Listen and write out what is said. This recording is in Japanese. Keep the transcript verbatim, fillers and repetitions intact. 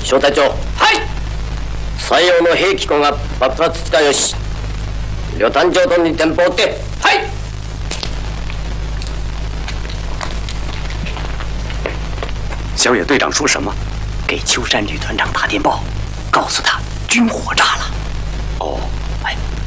小隊長。はい。採用の兵器庫が爆発したよし。旅団長とに店舗を追って。はい。 小野队长说什么？给秋山旅团长打电报，告诉他军火炸了。哦，哎。